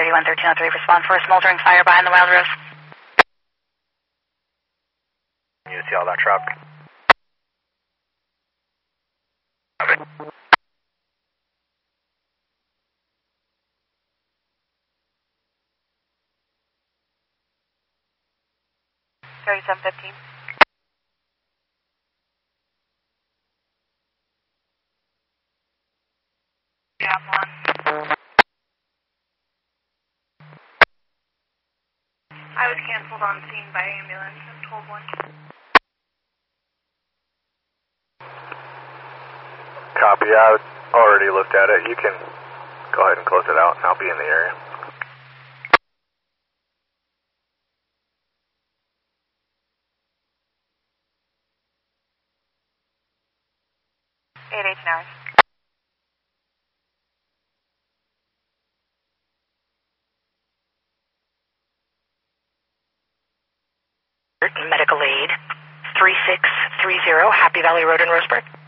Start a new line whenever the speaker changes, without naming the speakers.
31-1303, respond for a smoldering fire behind the Wild Rose.
You see all that traffic? Copy.
3715. Yeah, one. I was canceled on scene by ambulance. I'm told one.
Copy. I already looked at it. You can go ahead and close it out, and I'll be in the area.
Hours. Medical aid 3630 Happy Valley Road in Roseburg.